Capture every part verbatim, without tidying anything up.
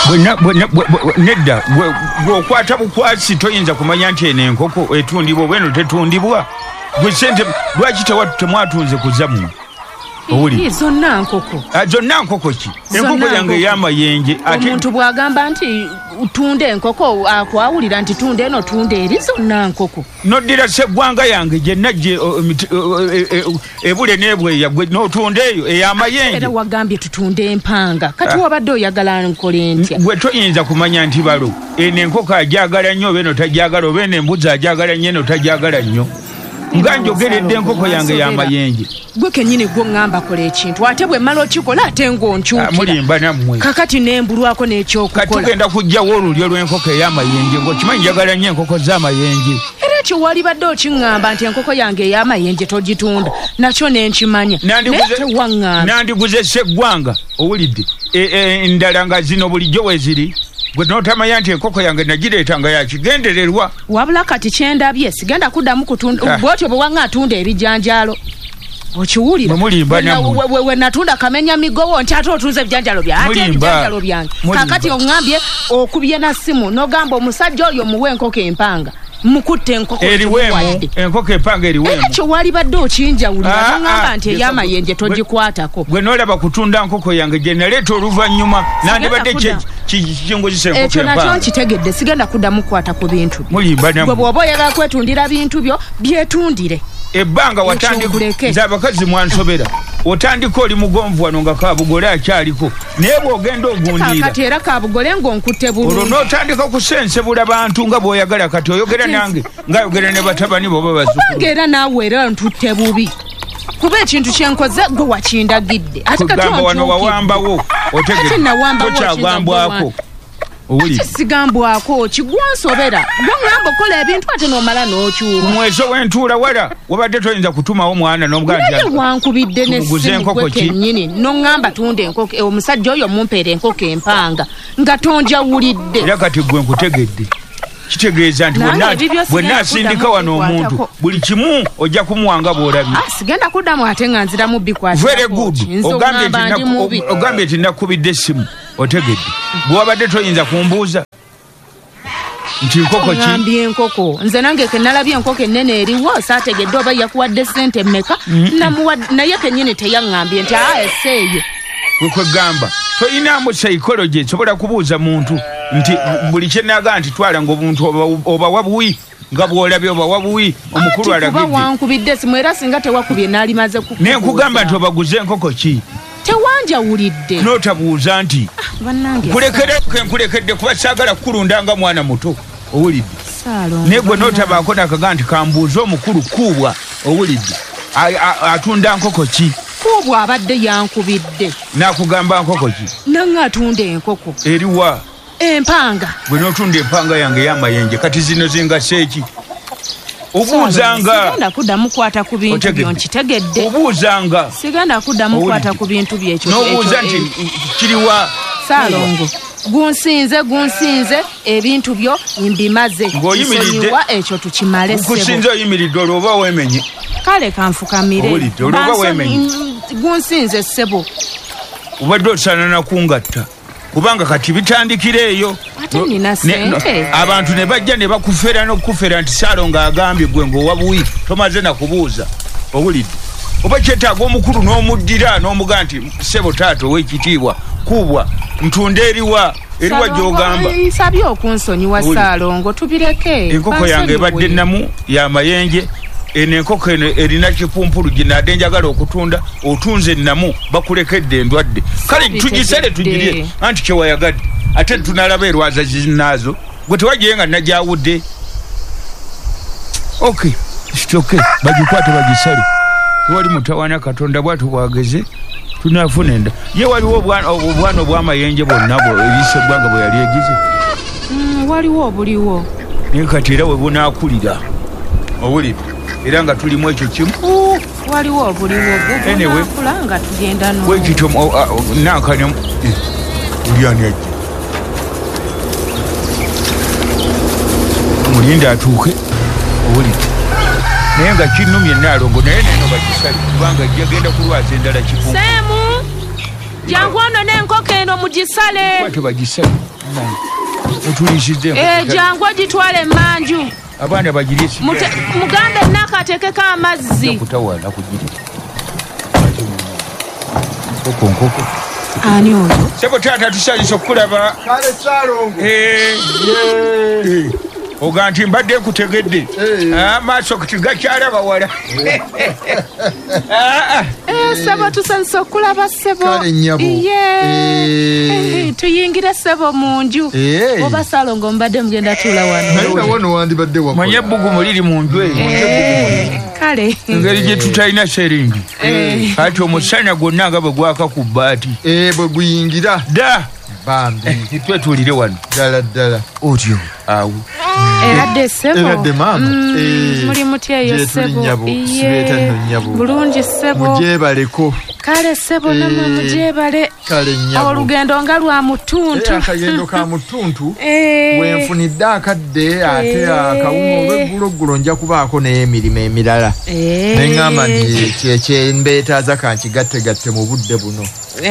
bwena bwena nedda gwokwata bukwasi toyinza kumanya nti eno enkoko etundibwa bweno tetundibwa gwe sente lwaki temwatunze kuzammwe owuli zonna nkoko zonna nkoko ki enkoko yange ey'amayenje omuntu bw'agamba nti tunde enkoko akwawulira nti tunde eno tunde eri zonna nkoko noddira seggwanga yange gye najje ebule n'ebweya gwe n'otunda eyo ey'amayenje era wagambye tutunde empanga kati wabadde oyagala nkole ntya gwe toyinza kumanya nti balo eno enkoko agyagala nnyo oba eno tagyagala oba eno embuzi agyagala nnyo eno tagyagala nnyo nga njogeredde enkoko yange y'amayenje gwe kennyini gwo ŋŋamba kola ekintu ate bwe mmala okikola ate ng'onkyukira mulimba nammwe kakati nembulwako n'ekyokukola kati tugenda kuggyawo olulyo lw'enkoko ey'amayenje ng'okimanyi njagala nnyo enkoko z'amayenje era ekyo walibadde okiŋŋamba nti enkoko yange ey'amayenje togitunda nakyo nenkimanya naye nandiguze seggwanga owulidde endala nga zino bulijjo we ziri gwe notamanya nti enkoko yange nagireeta nga yakigendererwa wabula kati kyendabye sigenda kuddamu kutunda bwotyo bwe waŋŋa atunda ebijanjaalo okiwulira we natunda kamenya migowo nti ate otunze ebijanjalo byange ate ebijanjalo byange kakati oŋŋambye okubye na simu n'ogamba omusajja oyo muwe enkoko empanga mukutte enkoko eriwemu enkoko empanga eriwemu ekyo walibadde okinjawulira n'oŋŋamba nti ey'amayenje togikwatako gwe noolaba kutunda nkoko yange gye naleeta oluvannyuma nandibadde kinguzisa enkoko ekyo nakyo nkitegedde sigenda kuddamu kukwata ku bintu mulimba gwe bw'oba oyagala kwetundira bintu byo byetundire ebbanga watandika nze abakazi mwansobera otandika oli mugonvu wano nga kabugole akyaliko naye bw'ogenda ogundira kati era kabugole ng'onkutte bulungi olwo n'otandika kusensebula bantu nga bw'oyagala kati oyogera nange ng'ayogera ne batabani boba bazukulu era naawe era ntutte bubi kuba ekintu kyenkoze gwe wakindagidde ate kati wano wawambawo otegeokyagambwako owulira sigambwako kigwansobera gwangamba okola ebintu ate n'omala n'okyuka omweso w'entuula wala wabadde toyinza kutumawo mwana n'omuganaye wankubidde nesimu kennyini n'oŋŋamba tunda enkoko omusajja oyo mumpeera enkoko empanga nga tonjawulidde era kati gwe nkutegedde kitegeeza nti bwe naasindika wano omuntu buli kimu ojja kumuwanga bw'olabye sigenda kuddamu ate nga nziramu bikwata very good ogambye nti nakubidde essimu otegedde bwe wabadde toyinza kumbuuza nti nkoko ki ngambye enkoko nze nange kenalabye enkoko ennene eriwo saategedde oba yakuwadde ssente mmeka naye kennyini teyaŋŋambye nti aa esseeyo wekwegamba toyinamu psychology esobola kubuuza muntu nti buli kyenaga nti twala ngaobuntu obawa buwi nga bw'olabye obawa buwi omukulu alagidde wankubidde simu era singa tewakubye naalimaze kukubuuza naye nkugamba nti obaguze enkoko ki tewanjawulidde n'otabuuza nti nkulekedde kuba saagala kukulunda nga mwana muto owulidde naye gwe n'otabaako nakaga nti kambuuza omukulu kuubwa owulidde atunda nkoko ki kuubwa abadde yankubidde nakugamba nkoko ki nange atunda enkoko eriwa empanga bwe n'otunda empanga yange ey'amayenje kati zino zingaseeki obuuzanga sigenda kuddamu kwata ku bintu byo nkitegedde obuuzanga sigenda kuddamu kwata ku bintu byekyo n'obuuza nti kiriwa Saalongo gunsinze gunsinze ebintu byo mbimaze ng'oyimiridde ekyo tukimale sebo gusinze oyimiridde olwoba weemenye kale kanfukamire olwoba weemenye gunsinze sebo obadde osaana nakungatta kubanga kati bitandikira eyo abantu ne bajja ne bakufera n'okufera nti Saalongo agambye gwe ng'owa buwi tomaze nakubuuza owulidde oba kyetaaga omukulu n'omuddira n'omuga nti sebo taata ow'ekitiibwa kuubwa ntunda eriwa eriwa gy'ogamba nsabye okunsonyiwa Saalongo tubireke enkoko yange ebadde ennamu y'amayenje eno enkoko eno erina kipumpulu ginadde njagala okutunda otunze ennamu bakulekedde endwadde kale tugisere tugirye anti kyewayagadde ate tunalaba erwaza zinaazo gwe tewagiye nga najawudde ok kitoke bagikwate bagisale tewali mutawana Katonda bwatu bwageze tunafuna enda ye waliwo obwana obw'amayenje bwonna eriisa eggwanga bwe yali egize waliwo obuliwo naye kati era we bunaakulira owulidde era nga tulimu ekyo kimu waliwo obuliwo bunakula nga tugenda wekityo nankanya ulyani ajja mulinde atuuke owulidde naye nga kinnumye Naalongo naye neno bagisale kubanga jagenda kulwaza endala kifu Semu jangu ono n'enkoko eno mugisale kwate bagisale Utulishide. Eh jangwa gitwale manju. Abana bagirisi. Mugambe nakatekeka amazzi. Kutawala kujiri. Koko nkoko. Ani oyo? Sebo tata tusaliso kulaba. Kale Salongo. Eh. Yeah. Oganti mbadde kutegedde. Ah maso kutigakyala bawala. Ah eh sebo tusaliso kulaba sebo. Kale nyabo. Eh tuyingira sebo munju. Oba Salongo mbadde mugenda tula wano. Naye wono wandi badde wako. Manye bugu muliri munju eyo. Kale. Ngeri gye tutayina seringi. Kati omusana gonna nga bwe gwaka ku bbaati. Eh bwe guyingira. Da. Bambi. Twe tulire wano. Dala dala. Otyo. Awu. Eradde sebo. Eradde mama. Eh. Muri mutyeyo sebo. Sibeta no nyabo. Bulungi sebo. Mujebaleko. Kale sebo namwe mujebale. Kale nyabo. Olugendo nga lwa mutuntu. Eh akagendo ka mutuntu. Eh. Wenfunidde akadde ate akawumo weguloggulo nja kubaako n'emirimo emirala. Eh. Nengamba nti kyekye mbeeta za kankigatte gatte mu budde buno.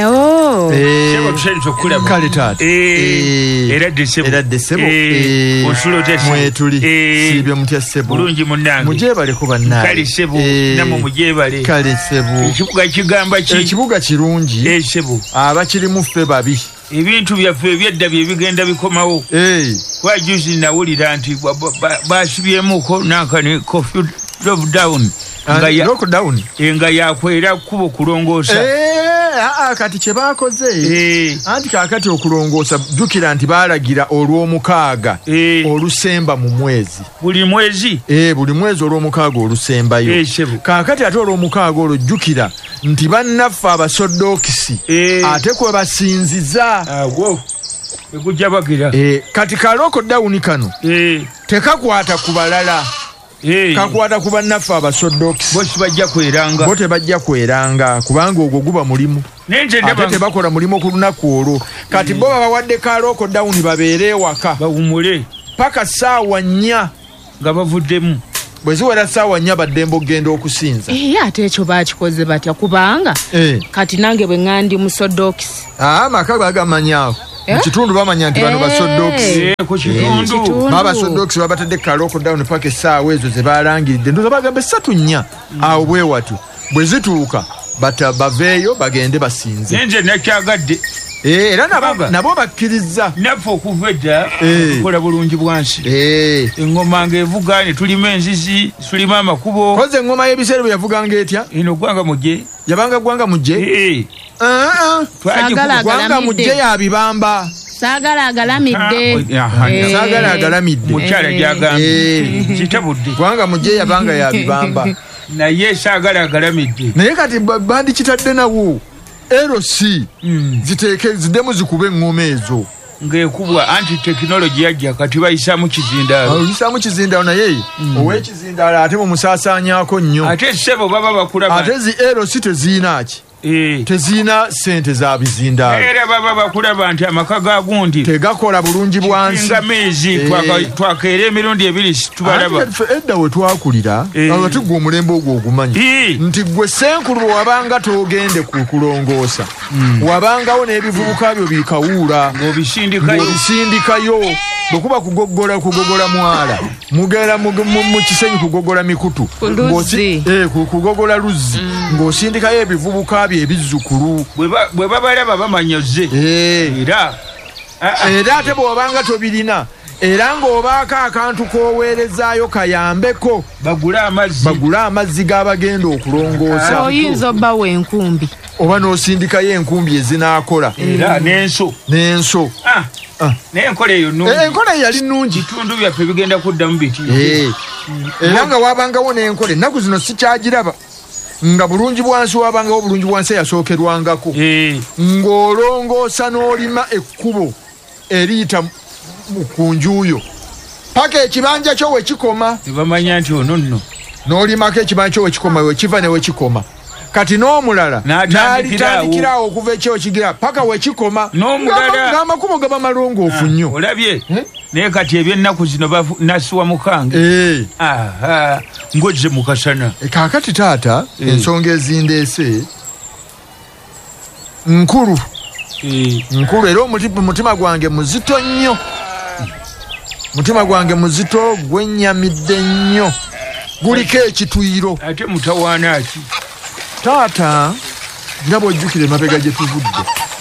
Oh. Eh. Sebo tusaliso kulaba. Kale taata. Eh. Eradde sebo. Eradde sebo. Eh. Osulo tese. Mwetuli. Sibye mutya sebo. Bulungi munnange. Mujebale kuba naawe. Kale sebo. Namwe mujebale. Kale sebo. Ekibuga kigamba ki? Ekibuga kirungi. Eh sebo. Abakirimu ffe babi. Ebintu byaffe ebyedda bye bigenda bikomawo. Eh. Kwa juzi nawulira nti basibyemuko nankani coffee lockdown. Nga ya lockdown. Nga yakwera kubo kulongoosa. Eh, aa kati kye baakoze. Eh. Anti kaakati okulongoosa jjukira nti baalagira olw'omukaaga. Eh. Olusemba mu mwezi. Buli mwezi? Eh, buli mwezi olw'omukaaga olusembayo. Eh, sebo. Kaakati ate olw'omukaaga olwo jjukira nti bannaffe abasoddokisi. Eh. Ate kwe basinziza. Awo. Ekujja bagira. Eh, kati ka lockdown kano. Eh. Tekakwata ku balala. Hey. Kakwata ku bannaffe abasoddokisi. Bo sibajja kweranga. Bo tebajja kweranga kubanga ogwo guba mulimu. Nenje ate tebakola mulimu ku lunaku olwo. Kati bo babawadde ka lockdown babeere ewaka. Bawumule. Paka ssaawa nnya nga bavuddemu. Bwe ziwera ssaawa nnya baddembe okugenda okusinza. Eh ate ekyo baakikoze batya kubanga. Eh. Kati nange bwe ngandi musoddokisi. Ah maka bagamanyaawo. Kitundu bamanya nti bano basoddokisi. Eh ku kitundu. Baba soddokisi babatadde ka lockdown paka essaawa ezo ze baalangiridde. Ndoza bagambe ssatu nnya. Awo bwe watyo. Bwe zituuka bata baveeyo bagende basinze. Nenje nakyagadde. Eh era nabo nabo bakkiriza. Naffe okuva edda kola bulungi bwansi. Eh engoma ng'evuga ne tulima enzizi tulima amakubo. Koze engoma y'ebiseera bwe yavuganga etya? Eno gwanga mujje. Yabanga gwanga mujje? Eh. Ah ah. Gwanga mujje ya bibamba. Saagala agalamidde. Saagala agalamidde. Mukyala gyagambye. Kitabudde. Gwanga mujje yabanga ya bibamba. Naye saagala agalamidde. Naye kati bandi kitadde nawo. L C ziteeke ziddemu zikube engoma ezo. Ng'ekubwa anti tekinologi yajja kati bayisaamu kizindaalo. Bayisaamu kizindaalo naye ow'ekizindaalo ate mu musaasaanyaako nnyo. Ate ssebo baba bakulaba. Ate zi L C teziina ki? Teziina ssente za bizindaalo. Era baba bakulaba nti amaka ga gundi tegakola bulungi bwansi. Nga meezi twakeera emirundi ebiri tubalaba. Edda we twakulira ate gwe omulembe ogwo ogumanyi nti gwe senkulu bwe wabanga toogende ku kulongoosa wabangawo n'ebivubuka byo bikawuula ng'obisindikayo bwekuba kugogola kugogola mwala mugera mu kisenyi kugogola mikutu kugogola luzzi ng'osindikayo ebivubuka byo ebizzukulu bwe babalaba bamanyoze era era ate bwe wabanga tobirina era ng'obaako akantu k'oweerezaayo kayambeko bagule amazzi bagule amazzi g'abagenda okulongoosa. Oyinza obbawo enkumbi oba n'osindikayo enkumbi ezinaakola era n'enso n'enso naye enkola eyo nnungi. Enkola yali nnungi. Bitundu byaffe bigenda kuddamu biti. Era nga wabangawo n'enkola ennaku zino sikyagiraba nga bulungi bwansi wabangawo bulungi bwansi yasookerwangako ng'olongoosa n'olima ekkubo eriyita ku njuuyo paka ekibanja kyo we kikoma. Bamanya nti ono nno n'olimako ekibanja kyo we kikoma we kiva ne we kikoma. Kati n'omulala n'alitandikirawo okuva ekyo kigira paka we kikoma ng'amakubo gaba malongoofu nnyo. Olabye naye kati eby'ennaku zino nasiwa mukange ng'ozze mu kasana. Kaakati taata ensonga ezindeese nkulu nkulu era omutima gwange muzito nnyo mutima gwange muzito gwennyamidde nnyo guliko ekitwiro ate mutawaana ki taata nga bwojjukire emabega gye tuvudde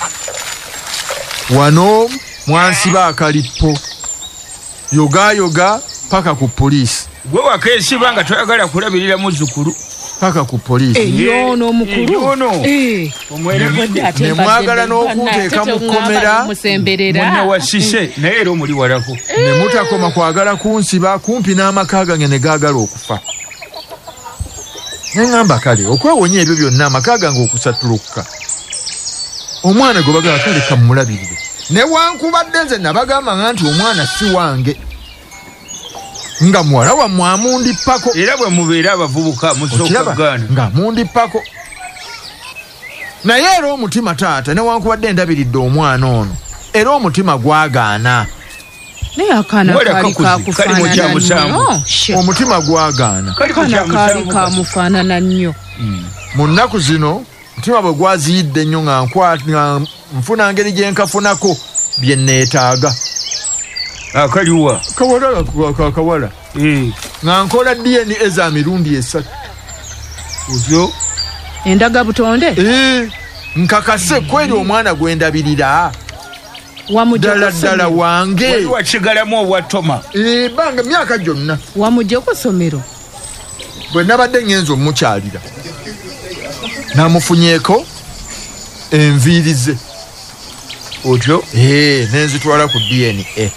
wano mwansiba akalippo yogayoga paka ku poliisi gwe wakeesiba nga toyagala kulabirira muzzukulu paka ku poliisi eyono omukulu nemwagala n'okunteeka mu kkomera munnawasise naye era omuli walako ne mutakoma kwagala kunsiba kumpi n'amaka gange ne gaagala okufa neŋŋamba kale okwewonya ebyo byonna amaka gange okusatulukka omwana gwe bagala kale kamulabirire newankubadde nze nabagamba nti omwana si wange nga muwala wammwe amundippako era bwe mubeera abavubuka musooka gaana nga amundippako naye era omutima taata newankubadde endabiridde omwana ono era omutima gwagaana naye akaana kaali kakufaanana nnyo omutima gwagaana akaana kaali kamufaanana nnyo mu nnaku zino omutima bwe gwaziyidde nnyo nga nfuna ngeri gye nkafunako bye neetaaga akaliwa kawala kakawala nga nkola D N A za mirundi esatu otyo endaga butonde nkakase kweri omwana gwendabirira ddala ddala wange wakigalamu obwatoma banga myaka gyonna wamugye ku ssomero bwe nabadde ngenza omukyalira namufunyeeko enviiri ze otyo nenzitwala ku D N A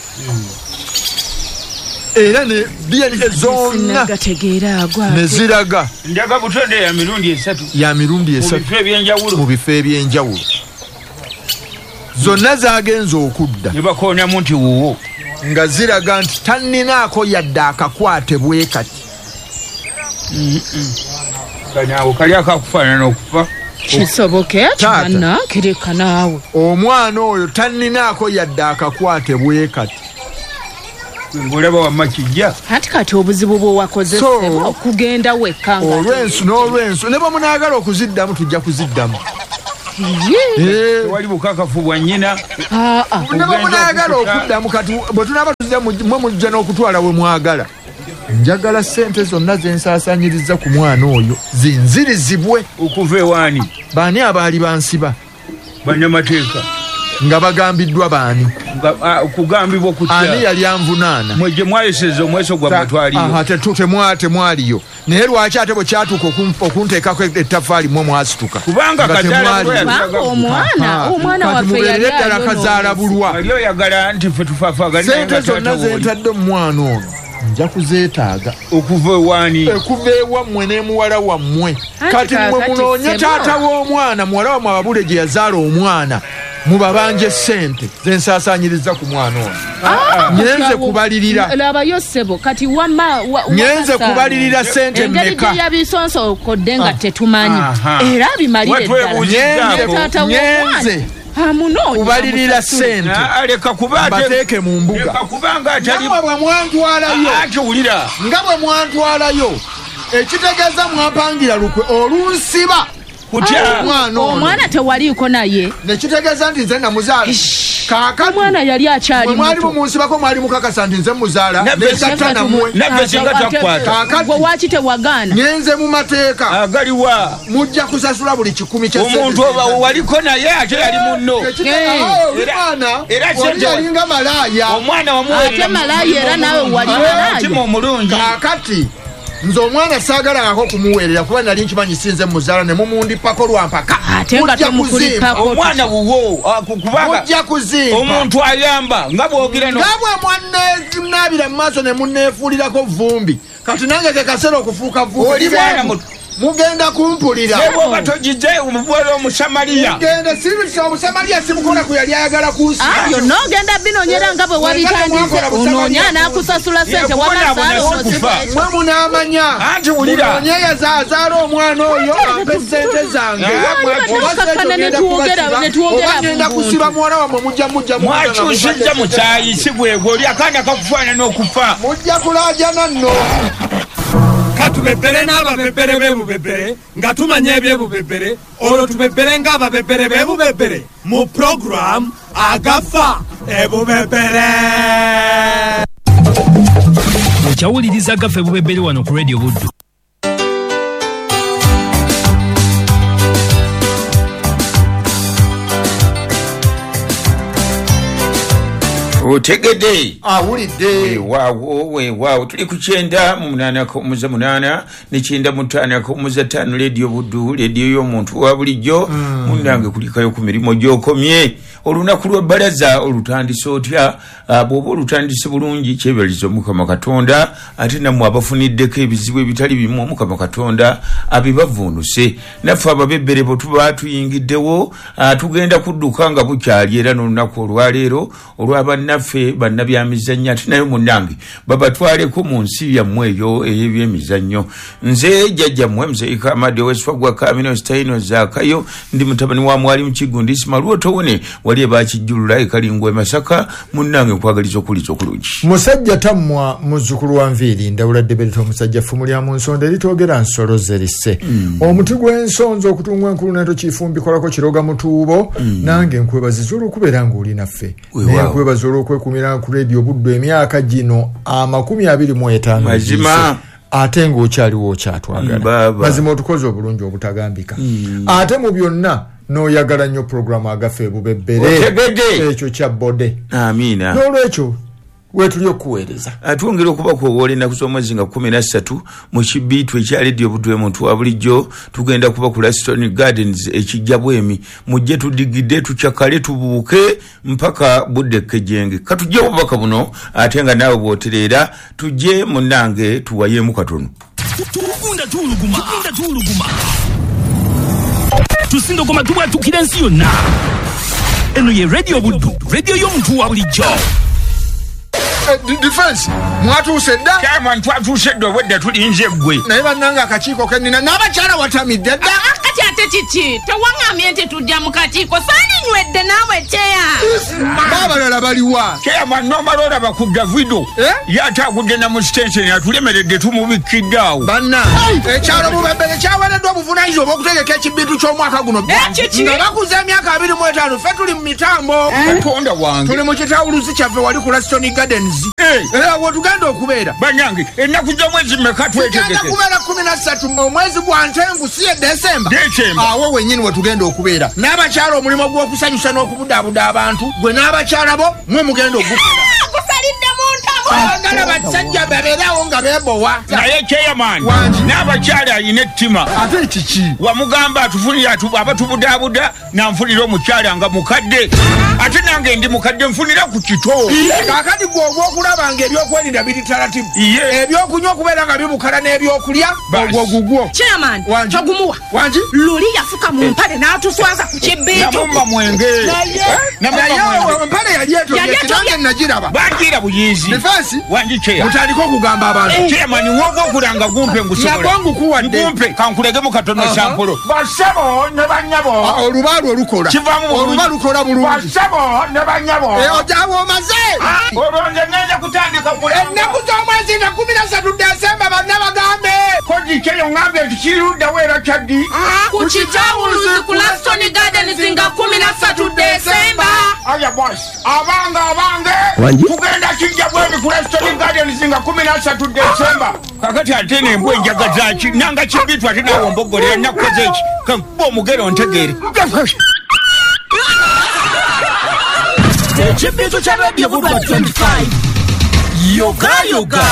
era ne D N A zonna neziraga ndaga butonde ya mirundi esatu ya mirundi esatu mu bifo ebyenjawulo zonna zagenza okudda ne bakoonyamu nti wuwo nga ziraga nti tanninaako yadde akakwate bwe kati kanaawo kali akakufaanana okufa kisoboke kibanna kireka naawe omwana oyo tanninaako yadde akakwate bwe kati ngolaba wamma kijja ati kati obuzibu bwewakozesebwa okugenda wekka olwensu n'olwensu ne bwe munaagala okuziddamu tujja kuziddamu tewali bukakafu bwa nnyina ne bwe munaagala okuddamu kati bwe tunaaba tuziddamu mwe mujja n'okutwala we mwagala njagala ssente zonna zensaasaanyiriza ku mwana oyo zinzirizibwe okuva ewaani baani abaali bansiba bannamateeka nga bagambiddwa baani okugambibwa kutya ani yali anvunaana mwe gye mwayeseza omweso gwammwe twaliyo temwaliyo naye lwaki ate bwe kyatuuka okunteekako ettaffaali mwe mwasituka kubanga katimubeerere ddala kazaala bulwa ali oyagala nti ffe tufaafaagana sente zonna zentadde mu mwana ono nja kuzeetaaga okuva ewaani okuva ewammwe ne muwala wammwe kati mwe munoonye taata w'omwana muwala wammwe ababule gye yazaala omwana mubabanje sente zensaasaanyiriza ku mwana ono nyenze kubalirira labayo ssebo kati wamma nyenze kubalirira sente mmeka engeri gye yabisonsookodde nga tetumanyi era abimalire ddala nyenze kubalirira sente mbateeke mu mbuga nga bwe mwantwalayo nga bwe mwantwalayo ekitegeeza mwampangira lukwe olunsiba omwana tewaliiko naye nekitegeeza nti nze namuzaala kaakati omwana yali akyali mwali mumunsibako mwali mukakasa nti nze muzaala negatta nammwe gwe waki tewagaana ngenze mu mateeka agaliwa mujja kusasula buli kikumi kya omuntu waliko naye ate yali munno oli yalinga malaaya ate malaaya era naawe wali malaaya omulungi kaakati nze omwana saagalangako kumuweerera kuba nali nkimanyi sinze muzaala ne mumundipako lwampaka ate nga temukulipako omwana wuwo kubanga mujja kuzimba omuntu ayamba nga bwogera nga bwe mwannenaabira mu maaso ne munneefuulirako vumbi kati nange ke kaseera okufuuka vumbi mugenda kumpulira nebwoba togize omubuwala omusamaliya mugenda sibisa omusamaliya simukola ku yali ayagala kunsi ayo n'ogenda binonyera nga bwe wabitandize onoonya n'akusasula sente mwe munaamanya munonye yazaazaala omwana oyo ampe sente zange obagenda kusiba muwala wammwe mujja mujja mwakyusijja mu kyayi si gwegwe oli akaana kakufaanana okufa mujja kulaajana nno tubebere n'ababebere b'ebubebere nga tumanya ebyebubebere olwo tubebere ng'ababebere b'ebubebere mu program agafa ebubebere. Okyawuliriza agafa ebubebere wano ku Radio Buddu. Otegede awulidde waawo we waawo tuli ku kyenda mu munana ko muza munana ne kyenda mutana ko muza tano Radio Buddu, radio y'omuntu wa bulijjo munange kulikayo ku mirimo gy'okomye olunaku lwa balaza olutandise otya bw'oba olutandise bulungi kyebalizo Mukama Katonda ate namwe abafuniddeko ebizibu ebitali bimu Mukama Katonda abibavunuse naffe ababebere bo tuba tuyingiddewo tugenda kudduka nga bukyali era n'olunaku olwaleero olw'abannaffe bannabyamizannyo ate nayo munnange babatwaleko mu nsi yammwe eyo ey'ebyemizannyo. Nze jjajjammwe Mzee Amadi Owesfagwa Kamino Staino Zakayo ndi mutabani wa Mwalimu Kigundi Simaluo Towone wali bakijjulula ekalingwe Masaka munnange nkwagaliza okuliza okulungi. Musajja tammwa muzzukulu wa Nviiri Ndawula Debereto omusajja ffumu lya mu nsonda eritwogera nsolo zerise. Mm. Omuti gw'ensonzo okutungwa enkulu neto kiifumbikolako kiroga mutuubo mm. nange nkwebaziza olw'okubeera ng'oli naffe. Naye nkwebaza olw'okwekumira ku Radio Buddu emyaka gino amakumi abiri mu etaano. Mazima. Ate ng'okyaliwo okyatwagala. Mazima otukoze obulungi obutagambika. Mm. Ate mu byonna n'oyagala nnyo programu agafa ebubebere ekyo kya bode. Amina. N'olwekyo wetuli okuweereza atwongera okuba kuwoole ennaku z'omwezi nga kumi na ssatu mu kibiitu ekya Radio Buddu muntu wa bulijjo tugenda kuba ku Laston Gardens ekijja bwemi mujje tudigidde tukyakale tubuuke mpaka budde kejenge katujje obubaka buno ate nga naawe bw'otereera tujje munnange tuwayeemu katono tufunda tuuluguma tufunda tuuluguma tusindogoma tubwatukira ensi yonna eno ye Radio Buddu radio y'omuntu wa bulijjo. Defense mwatuuse dda kama twatuuse dda obwedda tulinze gwe naye bannanga akakiiko kenina n'abakyala watamidde dda kati ate kiki tewaŋŋambye nti tujja mu kakiiko saaninywedde naawe kyeya baabalala baliwa keyama nomala olaba ku Davido yataagudde na mu station atulemeredde tumubikidde awo banna ekyalo bubebere kyawereddwa obuvunaanyizibwa obw'okutegeka ekibintu ky'omwaka guno nga bakuza emyaka abiri mu etaano ffe tuli mu mitambo Katonda wange tuli mu kitawuluzi kyaffe wali ku Laston Gardens era wotugenda okubeera banyange ennaku z'omwezi mmeka twetegeke kubeera kumi na ssatu omwezi gwa Ntenvu si ye Desemba awo wennyini wetugenda okubeera n'abakyala omulimu gw'okusanyusa n'okubudaabuda abantu gwe n'abakyala bo mwe mugenda ogukola gusalidde mu ntabo agala basajja babeerawo nga beebowa naye kyeyamaani n'abakyala alina ettima ate kiki wamugamba atufunira abatubudaabuda nanfunira omukyala nga mukadde ate nange ndi mukadde nfunira ku kito kakati gw'ogwo okulaba nga ebyokwerinda biri talatibu ebyokunywa okubeera nga bibukala n'ebyokulya ogwo gugwo chairman togumuwa wangi luli yafuka mu mpale n'atuswaza ku kibbiitu namumba mwenge naye empale yali etobye nange nagiraba bagira buyizi defense wangi kyeya mutandika okugamba abantu chairman wogo okulanga gumpe ngusobola yagongukuwadde gumpe kankulegemu katono sampolo basabo ne banyabo olubalu olukola oluba lukola bulungi basabo ne banyabo ojawo omaze olonje nenda kutandika kule ennaku z'omwezi nga kumi na ssatu Desemba banna bagambe kodi kyeyo ngambe nti kirudda weera kyaddi ku kitawuluzi ku Laston Gardens nga kumi na ssatu Desemba aya boss abanga abange tugenda kijja bwemi ku Laston Gardens nga kumi na ssatu Desemba kakati ate nembwe enjaga zaki nanga kibitu ate nawe mbogolera nakoze eki kankuba omugero ntegeere ekibiitu kya Radio Buddu twenty-five yoga yoga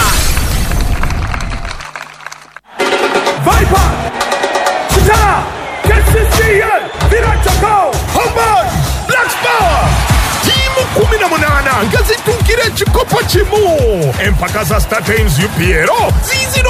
Viper Chitara K C C L Virachako Homeboy Black Power timu kumi na munana nga zituukira ekikopo kimu empaka za Star Times U P L zizino